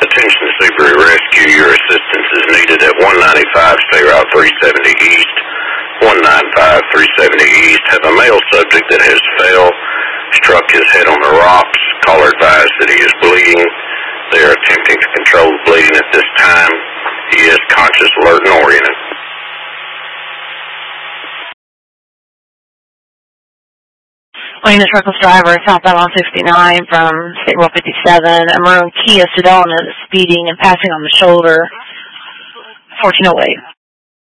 Attention Seabury Rescue, your assistance is needed at 195 State Route 370 East. 195 370 East has a male subject that has fell, struck his head on the rocks. Caller advised that he is bleeding. They are attempting to control the bleeding at this time. He is conscious, alert, and oriented. Lane, this reckless driver southbound on 69 from State Road 57. A maroon Kia Sedona is speeding and passing on the shoulder. 1408.